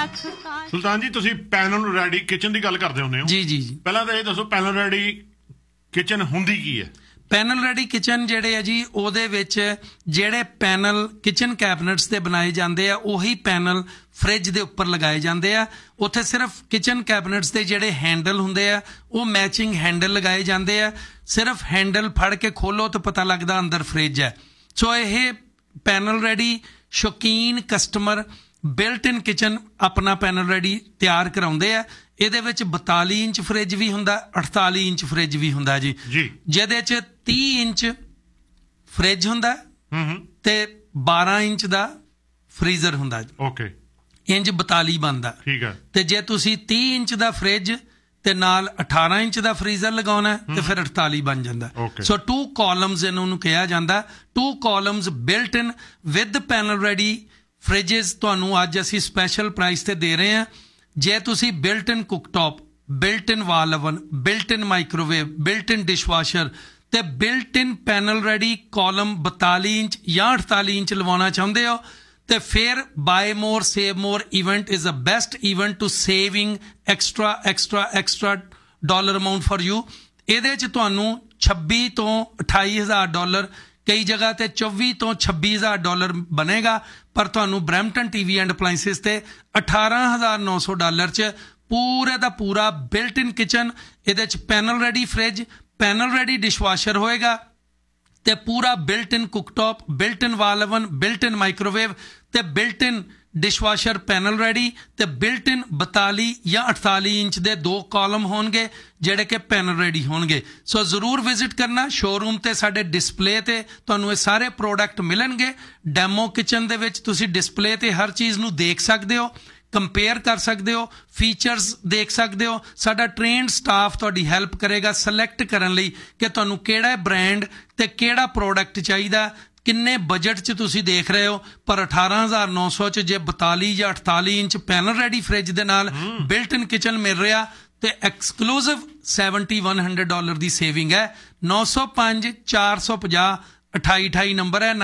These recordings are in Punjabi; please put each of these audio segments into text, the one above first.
ਸੁਲਤਾਨ ਜੀ ਤੁਸੀਂ ਪੈਨਲ ਰੈਡੀ ਕਿਚਨ ਦੀ ਗੱਲ ਕਰਦੇ ਹੁੰਦੇ ਹੋ ਜੀ ਜੀ ਜੀ ਪਹਿਲਾਂ ਤਾਂ ਇਹ ਦੱਸੋ ਪੈਨਲ ਰੈਡੀ ਕਿਚਨ ਹੁੰਦੀ ਕੀ ਹੈ ਪੈਨਲ ਰੈਡੀ ਕਿਚਨ ਜਿਹੜੇ ਆ ਜੀ ਉਹਦੇ ਵਿੱਚ ਜਿਹੜੇ ਪੈਨਲ ਕਿਚਨ ਕੈਬਨਿਟਸ ਤੇ ਬਣਾਏ ਜਾਂਦੇ ਆ ਉਹੀ ਪੈਨਲ ਫ੍ਰਿਜ ਦੇ ਉੱਪਰ ਲਗਾਏ ਜਾਂਦੇ ਆ ਉੱਥੇ ਸਿਰਫ ਕਿਚਨ ਕੈਬਨਿਟਸ ਦੇ ਜਿਹੜੇ ਹੈਂਡਲ ਹੁੰਦੇ ਆ ਉਹ ਮੈਚਿੰਗ ਹੈਂਡਲ ਲਗਾਏ ਜਾਂਦੇ ਆ ਸਿਰਫ ਹੈਂਡਲ ਫੜ ਕੇ ਖੋਲੋ ਤਾਂ ਪਤਾ ਲੱਗਦਾ ਅੰਦਰ ਫ੍ਰਿਜ ਹੈ ਸੋ ਇਹ ਪੈਨਲ ਰੈਡੀ ਸ਼ੌਕੀਨ ਕਸਟਮਰ ਬਿਲਟ ਇਨ ਕਿਚਨ ਆਪਣਾ ਪੈਨਲ ਰੈਡੀ ਤਿਆਰ ਕਰਾਉਂਦੇ ਆ ਇਹਦੇ ਵਿੱਚ 42 ਇੰਚ ਫ੍ਰਿਜ ਵੀ ਹੁੰਦਾ 48 ਇੰਚ ਫ੍ਰਿਜ ਵੀ ਹੁੰਦਾ ਜੀ ਜਿਹਦੇ 'ਚ 30 ਇੰਚ ਫ੍ਰਿਜ ਹੁੰਦਾ ਤੇ 12 ਇੰਚ ਦਾ ਫ੍ਰੀਜ਼ਰ ਹੁੰਦਾ ਜੀ ਓਕੇ ਇੰਚ 42 ਬਣਦਾ ਠੀਕ ਹੈ ਤੇ ਜੇ ਤੁਸੀਂ 30 ਇੰਚ ਦਾ ਫ੍ਰਿਜ ਤੇ ਨਾਲ 18 ਇੰਚ ਦਾ ਫ੍ਰੀਜ਼ਰ ਲਗਾਉਣਾ ਤੇ ਫਿਰ 48 ਬਣ ਜਾਂਦਾ ਸੋ 2 ਕਾਲਮਸ ਇਹਨਾਂ ਨੂੰ ਕਿਹਾ ਜਾਂਦਾ 2 columns built in with panel ready fridges ਤੁਹਾਨੂੰ ਅੱਜ ਅਸੀਂ ਸਪੈਸ਼ਲ ਪ੍ਰਾਈਸ ਤੇ ਦੇ ਰਹੇ ਹਾਂ ਜੇ ਤੁਸੀਂ ਬਿਲਟ ਇਨ ਕੁੱਕਟੌਪ ਬਿਲਟ ਇਨ ਵਾਲ ਓਵਨ ਬਿਲਟ ਇਨ ਮਾਈਕ੍ਰੋਵੇਵ ਬਿਲਟ ਇਨ ਡਿਸ਼ਵਾਸ਼ਰ ਤੇ ਬਿਲਟ ਇਨ ਪੈਨਲ ਰੈਡੀ ਕਾਲਮ 42 ਇੰਚ ਜਾਂ 48 ਇੰਚ ਲਵਾਉਣਾ ਚਾਹੁੰਦੇ ਹੋ ਤੇ ਫਿਰ bye more save more event is a best event to saving extra dollar amount for you ਇਹਦੇ 'ਚ ਤੁਹਾਨੂੰ 26 ਤੋਂ 28 ਹਜ਼ਾਰ ਡਾਲਰ ਕਈ ਜਗ੍ਹਾ ਤੇ 24 ਤੋਂ 26 ਹਜ਼ਾਰ ਡਾਲਰ ਬਣੇਗਾ ਪਰ ਤੁਹਾਨੂੰ ਬਰੈਂਪਟਨ ਟੀਵੀ ਐਂਡ ਅਪਲਾਈਂਸਿਸ ਤੇ 18,900 ਡਾਲਰ 'ਚ ਪੂਰੇ ਦਾ ਪੂਰਾ ਬਿਲਟ ਇਨ ਕਿਚਨ ਇਹਦੇ 'ਚ panel ready fridge panel ready dishwasher ਹੋਏਗਾ ਤੇ ਪੂਰਾ ਬਿਲਟ ਇਨ ਕੁੱਕਟੌਪ ਬਿਲਟ ਇਨ ਵਾਲ ਓਵਨ ਬਿਲਟ ਇਨ ਮਾਈਕ੍ਰੋਵੇਵ ਤੇ ਬਿਲਟ ਇਨ ਡਿਸ਼ਵਾਸ਼ਰ ਪੈਨਲ ਰੈਡੀ ਤੇ ਬਿਲਟ ਇਨ 42 ਜਾਂ 48 ਇੰਚ ਦੇ 2 ਕਾਲਮ ਹੋਣਗੇ ਜਿਹੜੇ ਕਿ ਪੈਨਲ ਰੈਡੀ ਹੋਣਗੇ ਸੋ ਜ਼ਰੂਰ ਵਿਜ਼ਿਟ ਕਰਨਾ ਸ਼ੋਰੂਮ ਤੇ ਸਾਡੇ ਡਿਸਪਲੇ ਤੇ ਤੁਹਾਨੂੰ ਇਹ ਸਾਰੇ ਪ੍ਰੋਡਕਟ ਮਿਲਣਗੇ ਡੈਮੋ ਕਿਚਨ ਦੇ ਵਿੱਚ ਤੁਸੀਂ ਡਿਸਪਲੇ ਤੇ ਹਰ ਚੀਜ਼ ਨੂੰ ਦੇਖ ਸਕਦੇ ਹੋ ਕੰਪੇਅਰ ਕਰ ਸਕਦੇ ਹੋ ਫੀਚਰਸ ਦੇਖ ਸਕਦੇ ਹੋ ਸਾਡਾ ਟ੍ਰੇਨਡ ਸਟਾਫ ਤੁਹਾਡੀ ਹੈਲਪ ਕਰੇਗਾ ਸਿਲੈਕਟ ਕਰਨ ਲਈ ਕਿ ਤੁਹਾਨੂੰ ਕਿਹੜਾ ਬ੍ਰਾਂਡ ਤੇ ਕਿਹੜਾ ਪ੍ਰੋਡਕਟ ਚਾਹੀਦਾ ਕਿੰਨੇ ਬਜਟ 'ਚ ਤੁਸੀਂ ਦੇਖ ਰਹੇ ਹੋ ਪਰ 18,900 'ਚ ਜੇ 42 ਜਾਂ 48 ਇੰਚ ਪੈਨਲ ਰੈਡੀ ਫ੍ਰਿਜ ਦੇ ਨਾਲ ਬਿਲਟ ਇਨ ਕਿਚਨ ਮਿਲ ਰਿਹਾ ਤੇ ਐਕਸਕਲੂਸਿਵ $7,100 ਦੀ ਸੇਵਿੰਗ ਹੈ 905 450 2828 ਨੰਬਰ ਹੈ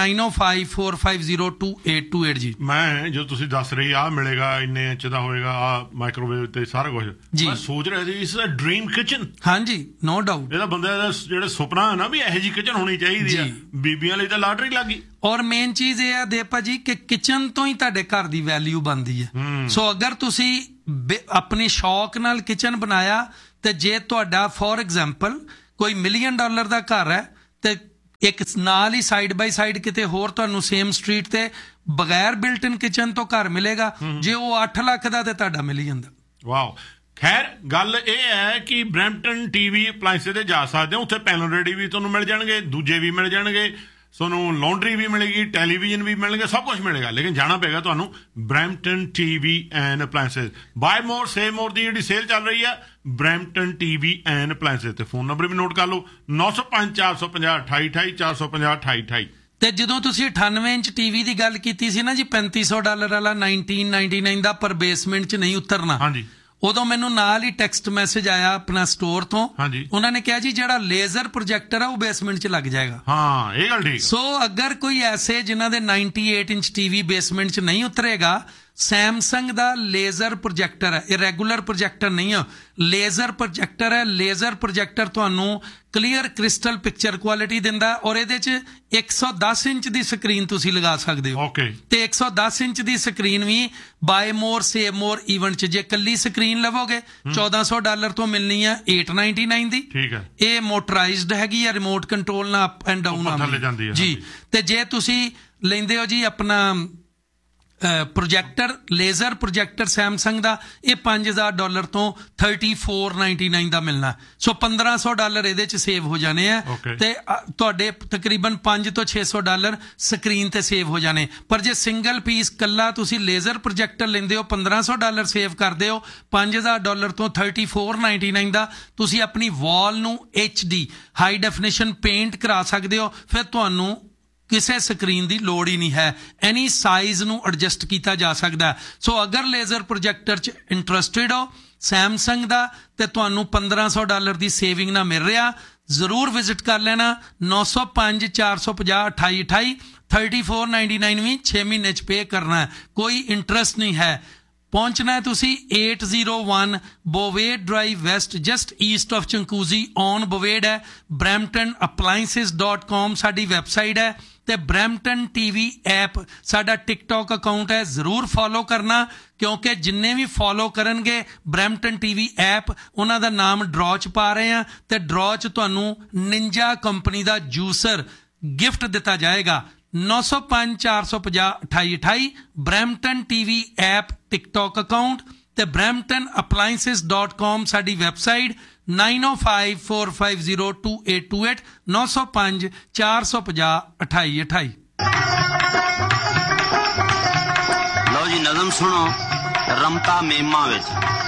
9054502828 ਜੀ ਮੈਂ ਜੋ ਤੁਸੀਂ ਦੱਸ ਰਹੀ ਆ ਮਿਲੇਗਾ ਇੰਨੇ ਇੰਚ ਦਾ ਹੋਏਗਾ ਆ ਮਾਈਕ੍ਰੋਵੇਵ ਤੇ ਸਾਰਾ ਕੁਝ ਮੈਂ ਸੋਚ ਰਿਹਾ ਸੀ ਇਸ ਦਾ ਡ੍ਰੀਮ ਕਿਚਨ ਹਾਂਜੀ ਨੋ ਡਾਊਟ ਇਹਦਾ ਬੰਦੇ ਦਾ ਜਿਹੜੇ ਸੁਪਨਾ ਹੈ ਨਾ ਵੀ ਇਹੋ ਜੀ ਕਿਚਨ ਹੋਣੀ ਚਾਹੀਦੀ ਆ ਬੀਬੀਆਂ ਲਈ ਤਾਂ ਲਾਟਰੀ ਲੱਗੀ ਔਰ ਮੇਨ ਚੀਜ਼ ਇਹ ਆ ਦੇਪਾ ਜੀ ਕਿ ਕਿਚਨ ਤੋਂ ਹੀ ਤੁਹਾਡੇ ਘਰ ਦੀ ਵੈਲਿਊ ਬਣਦੀ ਹੈ ਸੋ ਅਗਰ ਤੁਸੀਂ ਆਪਣੀ ਸ਼ੌਕ ਨਾਲ ਕਿਚਨ ਬਣਾਇਆ ਤੇ ਜੇ ਤੁਹਾਡਾ ਫੋਰ ਐਗਜ਼ਾਮਪਲ ਕੋਈ $1 ਮਿਲੀਅਨ ਦਾ ਘਰ ਹੈ ਤੇ ਇੱਕ ਨਾਲ ਹੀ ਸਾਈਡ ਬਾਈ ਸਾਈਡ ਕਿਤੇ ਹੋਰ ਤੁਹਾਨੂੰ ਸੇਮ ਸਟਰੀਟ ਤੇ ਬਗੈਰ ਬਿਲਟ ਇਨ ਕਿਚਨ ਤੋਂ ਘਰ ਮਿਲੇਗਾ ਜੇ ਉਹ 8 ਲੱਖ ਦਾ ਤੇ ਤੁਹਾਡਾ ਮਿਲ ਜਾਂਦਾ ਵਾਓ ਖੈਰ ਗੱਲ ਇਹ ਹੈ ਕਿ ਬਰੈਂਪਟਨ ਟੀਵੀ ਅਪਲਾਈਂਸਿਸ ਤੇ ਜਾ ਸਕਦੇ ਹੋ ਉੱਥੇ ਪੈਨਲ ਰੈਡੀ ਵੀ ਤੁਹਾਨੂੰ ਮਿਲ ਜਾਣਗੇ ਦੂਜੇ ਵੀ ਮਿਲ ਜਾਣਗੇ ਤੁਹਾਨੂੰ ਲਾਂਡਰੀ ਵੀ ਮਿਲੇਗੀ ਟੈਲੀਵਿਜ਼ਨ ਵੀ ਮਿਲਣਗੇ ਸਭ ਕੁਝ ਮਿਲੇਗਾ ਲੇਕਿਨ ਜਾਣਾ ਪਏਗਾ ਤੁਹਾਨੂੰ Brampton TV and ਅਪਲਾਈਂਸਿਸ bye more save ਮੋਰ ਦੀ ਜਿਹੜੀ ਸੇਲ ਚੱਲ ਰਹੀ ਹੈ ਬਰੈਂਪਟਨ ਟੀਵੀ ਐਂਡ ਅਪਲਾਈਂਸਿਸ ਤੇ ਫੋਨ ਨੰਬਰ ਵੀ ਨੋਟ ਕਰ ਲਓ 905 450 2828 450 2828 ਤੇ ਜਦੋਂ ਤੁਸੀਂ 98 ਇੰਚ ਟੀਵੀ ਦੀ ਗੱਲ ਕੀਤੀ ਸੀ ਨਾ ਜੀ $3500 ਵਾਲਾ 1999 ਦਾ ਪਰ ਬੇਸਮੈਂਟ 'ਚ ਨਹੀਂ ਉਤਰਨਾ ਹਾਂਜੀ ਉਦੋਂ ਮੈਨੂੰ ਨਾਲ ਹੀ ਟੈਕਸਟ ਮੈਸੇਜ ਆਇਆ ਆਪਣਾ ਸਟੋਰ ਤੋਂ ਉਹਨਾਂ ਨੇ ਕਿਹਾ ਜੀ ਜਿਹੜਾ ਲੇਜ਼ਰ ਪ੍ਰੋਜੈਕਟਰ ਆ ਉਹ ਬੇਸਮੈਂਟ 'ਚ ਲੱਗ ਜਾਏਗਾ ਹਾਂ ਇਹ ਗੱਲ ਠੀਕ ਸੋ ਅਗਰ ਕੋਈ ਐਸੇ ਜਿਨ੍ਹਾਂ ਦੇ 98 ਇੰਚ ਟੀਵੀ ਬੇਸਮੈਂਟ 'ਚ ਨਹੀਂ ਉਤਰੇਗਾ ਸੈਮਸੰਗ ਦਾ ਲੇਜ਼ਰ ਪ੍ਰੋਜੈਕਟਰ ਹੈ ਇਹ ਰੈਗੂਲਰ ਪ੍ਰੋਜੈਕਟਰ ਨਹੀਂ ਹੈ ਲੇਜ਼ਰ ਪ੍ਰੋਜੈਕਟਰ ਹੈ ਲੇਜ਼ਰ ਪ੍ਰੋਜੈਕਟਰ ਤੁਹਾਨੂੰ ਕਲੀਅਰ ਕ੍ਰਿਸਟਲ ਪਿਕਚਰ ਕੁਆਲਿਟੀ ਦਿੰਦਾ ਔਰ ਇਹਦੇ 'ਚ 110 ਇੰਚ ਦੀ ਸਕਰੀਨ ਤੁਸੀਂ ਲਗਾ ਸਕਦੇ ਹੋ ਤੇ 110 ਇੰਚ ਦੀ ਸਕਰੀਨ ਵੀ ਬਾਏ ਮੋਰ ਸੇਵ ਮੋਰ ਇਵੈਂਟ 'ਚ ਜੇ ਕੱਲੀ ਸਕਰੀਨ ਲਵੋਗੇ $1,400 ਤੋਂ ਮਿਲਣੀ ਹੈ $899 ਦੀ ਠੀਕ ਹੈ ਇਹ ਮੋਟਰਾਈਜ਼ਡ ਹੈਗੀ ਆ ਰਿਮੋਟ ਕੰਟਰੋਲ ਨਾਲ ਅਪ ਐਂਡ ਡਾਊਨ ਆਉਂਦੀ ਜੀ ਤੇ ਜੇ ਤੁਸੀਂ ਲੈਂਦੇ ਹੋ ਜੀ ਆਪਣਾ ਪ੍ਰੋਜੈਕਟਰ ਲੇਜ਼ਰ ਪ੍ਰੋਜੈਕਟਰ ਸੈਮਸੰਗ ਦਾ ਇਹ $5,000 ਤੋਂ $3,499 ਦਾ ਮਿਲਣਾ ਸੋ $1,500 ਇਹਦੇ 'ਚ ਸੇਵ ਹੋ ਜਾਣੇ ਆ ਤੇ ਤੁਹਾਡੇ ਤਕਰੀਬਨ $500 ਤੋਂ $600 ਸਕਰੀਨ ਤੇ ਸੇਵ ਹੋ ਜਾਣੇ ਪਰ ਜੇ ਸਿੰਗਲ ਪੀਸ ਕੱਲਾ ਤੁਸੀਂ ਲੇਜ਼ਰ ਪ੍ਰੋਜੈਕਟਰ ਲੈਂਦੇ ਹੋ $1,500 ਸੇਵ ਕਰਦੇ ਹੋ $5,000 ਤੋਂ $3,499 ਦਾ ਤੁਸੀਂ ਆਪਣੀ ਵਾਲ ਨੂੰ HD ਹਾਈ ਡੈਫੀਨੇਸ਼ਨ ਪੇਂਟ ਕਰਾ ਸਕਦੇ ਹੋ ਫਿਰ ਤੁਹਾਨੂੰ ਕਿਸੇ ਸਕਰੀਨ ਦੀ ਲੋੜ ਹੀ ਨਹੀਂ ਹੈ ਐਨੀ ਸਾਈਜ਼ ਨੂੰ ਐਡਜਸਟ ਕੀਤਾ ਜਾ ਸਕਦਾ ਸੋ ਅਗਰ ਲੇਜ਼ਰ ਪ੍ਰੋਜੈਕਟਰ 'ਚ ਇੰਟਰਸਟਿਡ ਹੋ ਸੈਮਸੰਗ ਦਾ ਤੇ ਤੁਹਾਨੂੰ $1,500 ਦੀ ਸੇਵਿੰਗ ਨਾਲ ਮਿਲ ਰਿਹਾ ਜ਼ਰੂਰ ਵਿਜ਼ਿਟ ਕਰ ਲੈਣਾ 905 450 2828 $3,499 ਵੀ 6 ਮਹੀਨੇ 'ਚ ਪੇ ਕਰਨਾ ਹੈ ਕੋਈ ਇੰਟਰਸਟ ਨਹੀਂ ਹੈ ਪਹੁੰਚਣਾ ਹੈ ਤੁਸੀਂ 801 ਬੋਵੇਡ drive West, just East of ਚੰਕੂਜ਼ੀ, on ਬੋਵੇਡ ਹੈ। bramptonappliances.com ਸਾਡੀ ਵੈਬਸਾਈਟ ਹੈ, ਤੇ Brampton TV ਐਪ ਸਾਡਾ ਟਿਕਟੋਕ ਅਕਾਊਂਟ ਹੈ, ਜ਼ਰੂਰ ਫੋਲੋ ਕਰਨਾ, ਕਿਉਂਕਿ ਜਿੰਨੇ ਵੀ ਫੋਲੋ ਕਰਨਗੇ Brampton TV ਐਪ, ਉਹਨਾਂ ਦਾ ਨਾਮ ਡਰਾਅ 'ਚ ਪਾ ਰਹੇ ਆ, ਤੇ ਡਰਾਅ 'ਚ ਤੁਹਾਨੂੰ ਨਿੰਜਾ ਕੰਪਨੀ ਦਾ ਜੂਸਰ ਗਿਫਟ ਦਿੱਤਾ ਜਾਏਗਾ। 905 450 2828 Brampton TV app TikTok account, ਤੇ bramptonappliances.com ਸਾਡੀ ਵੈਬਸਾਈਟ, 9054502828 905 450 2828। ਲਓ ਜੀ ਨਜ਼ਮ ਸੁਣੋ। ਰਮਤਾ ਮੇਮਾ ਵਿੱਚ